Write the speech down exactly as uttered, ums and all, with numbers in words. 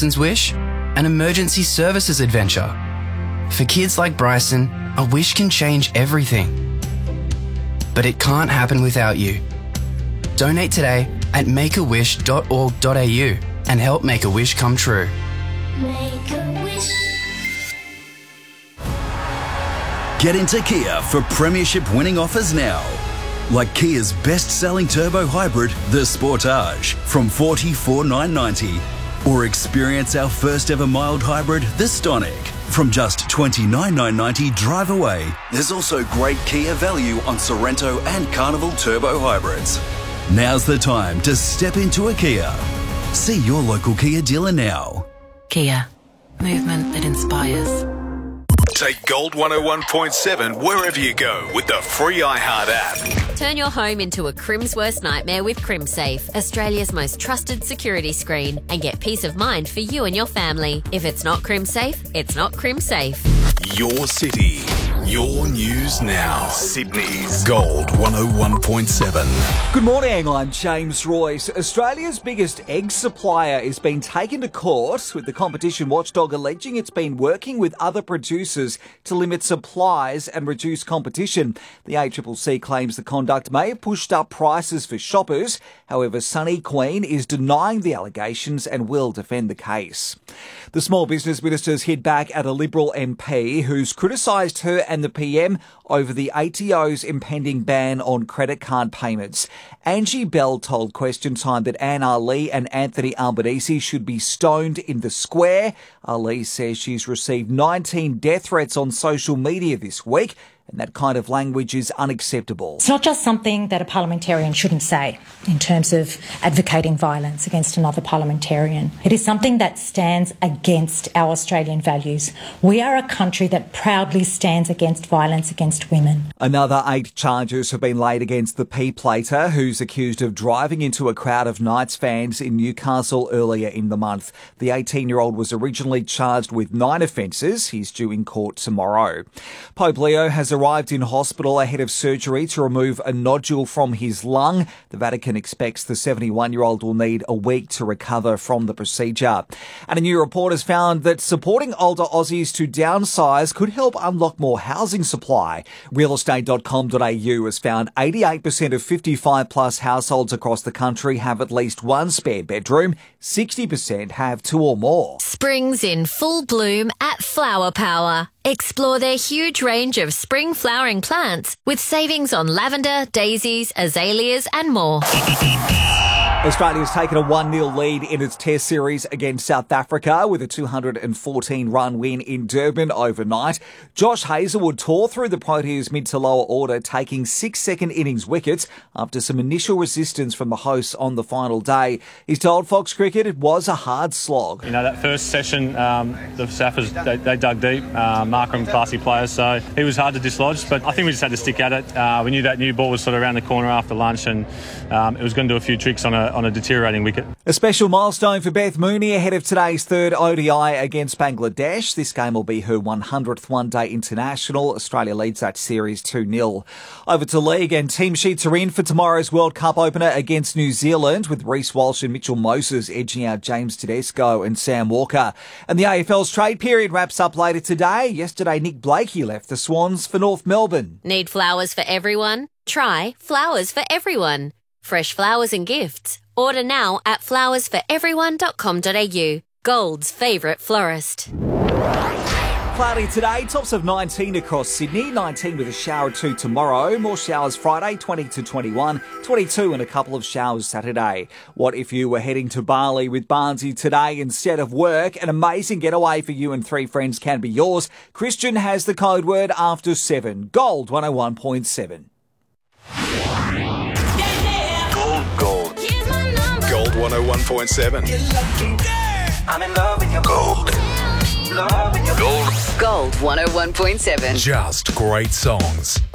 Bryson's wish? An emergency services adventure. For kids like Bryson, a wish can change everything. But it can't happen without you. Donate today at make a wish dot org dot a u and help make a wish come true. Make a wish. Get into Kia for premiership winning offers now. Like Kia's best-selling turbo hybrid, the Sportage, from forty-four thousand nine hundred ninety dollars. Or experience our first ever mild hybrid, the Stonic, from just twenty-nine thousand nine hundred ninety dollars drive away. There's also great Kia value on Sorrento and Carnival turbo hybrids. Now's the time to step into a Kia. See your local Kia dealer now. Kia, movement that inspires. Take Gold one oh one point seven wherever you go with the free iHeart app. Turn your home into a Crim's worst nightmare with CrimSafe, Australia's most trusted security screen, and get peace of mind for you and your family. If it's not CrimSafe, it's not CrimSafe. Your city, your news now. Sydney's Gold one oh one point seven. Good morning, I'm James Royce. Australia's biggest egg supplier is being taken to court, with the competition watchdog alleging it's been working with other producers to limit supplies and reduce competition. The A C C C claims the conduct may have pushed up prices for shoppers. However, Sunny Queen is denying the allegations and will defend the case. The Small Business Minister's hit back at a Liberal M P who's criticised her and the P M over the A T O's impending ban on credit card payments. Angie Bell told Question Time that Anne Ali and Anthony Albanese should be stoned in the square. Ali says she's received nineteen death threats on social media this week, and that kind of language is unacceptable. It's not just something that a parliamentarian shouldn't say in terms of advocating violence against another parliamentarian. It is something that stands against our Australian values. We are a country that proudly stands against violence against women. Another eight charges have been laid against the P-plater, who's accused of driving into a crowd of Knights fans in Newcastle earlier in the month. The eighteen-year-old was originally charged with nine offences. He's due in court tomorrow. Pope Leo has arrived in hospital ahead of surgery to remove a nodule from his lung. The Vatican expects the seventy-one-year-old will need a week to recover from the procedure. And a new report has found that supporting older Aussies to downsize could help unlock more housing supply. real estate dot com dot a u has found eighty-eight percent of fifty-five plus households across the country have at least one spare bedroom. sixty percent have two or more. Spring's in full bloom at Flower Power. Explore their huge range of spring flowering plants with savings on lavender, daisies, azaleas and more. Australia's taken a one nil lead in its Test series against South Africa with a two hundred fourteen run win in Durban overnight. Josh Hazlewood tore through the Proteas mid to lower order, taking six second innings wickets after some initial resistance from the hosts on the final day. He's told Fox Cricket it was a hard slog. You know, that first session, um, the Saffers, they, they dug deep. Uh, Markram, classy players, so he was hard to dislodge, but I think we just had to stick at it. Uh, we knew that new ball was sort of around the corner after lunch, and um, it was going to do a few tricks on a, on a deteriorating wicket. A special milestone for Beth Mooney ahead of today's third O D I against Bangladesh. This game will be her one hundredth one-day international. Australia leads that series two nil. Over to league, and team sheets are in for tomorrow's World Cup opener against New Zealand, with Reece Walsh and Mitchell Moses edging out James Tedesco and Sam Walker. And the A F L's trade period wraps up later today. Yesterday, Nick Blakey left the Swans for North Melbourne. Need flowers for everyone? Try Flowers for Everyone. Fresh flowers and gifts. Order now at flowers for everyone dot com dot a u. Gold's favourite florist. Cloudy today, tops of nineteen across Sydney, nineteen with a shower or two tomorrow, more showers Friday, twenty to twenty-one, twenty-two and a couple of showers Saturday. What if you were heading to Bali with Barnsey today instead of work? An amazing getaway for you and three friends can be yours. Christian has the code word after seven. Gold one oh one point seven. Gold, gold. Gold one oh one point seven. I'm in love with your Gold. love with your Gold. Gold one oh one point seven. Just great songs.